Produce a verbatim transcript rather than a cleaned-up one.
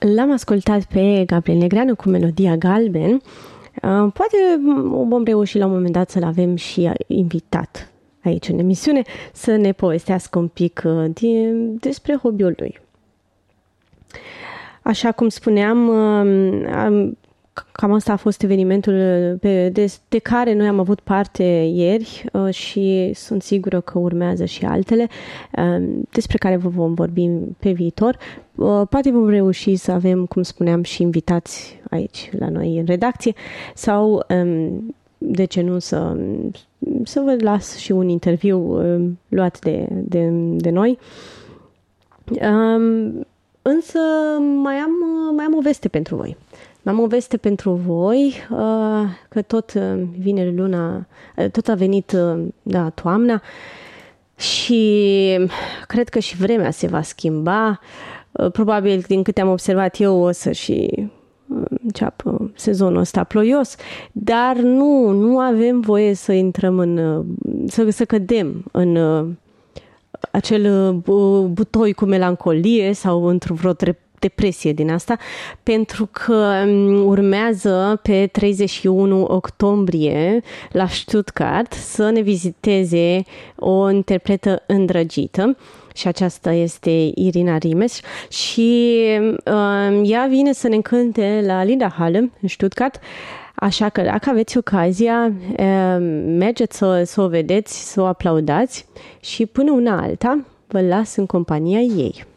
L-am ascultat pe Gabriel Negreanu cu melodia Galben. Poate vom reuși la un moment dat să-l avem și invitat aici în emisiune să ne povestească un pic de, despre hobby-ul lui. Așa cum spuneam, cam asta a fost evenimentul pe, de, de care noi am avut parte ieri și sunt sigură că urmează și altele despre care vă vom vorbi pe viitor. Poate vom reuși să avem, cum spuneam, și invitați aici la noi în redacție sau, de ce nu, să, să vă las și un interviu luat de, de, de noi. Însă mai am, mai am o veste pentru voi. Am o veste pentru voi, că tot vine luna, tot a venit, da, toamna și cred că și vremea se va schimba. Probabil, din câte am observat eu, o să și înceapă sezonul ăsta ploios, dar nu, nu avem voie să intrăm în, să, să cădem în acel butoi cu melancolie sau într-o vreo depresie din asta, pentru că urmează pe treizeci și unu octombrie la Stuttgart să ne viziteze o interpretă îndrăgită și aceasta este Irina Rimes și uh, ea vine să ne cânte la Liederhalle în Stuttgart, așa că dacă aveți ocazia, uh, mergeți să, să o vedeți, să o aplaudați și până una alta vă las în compania ei.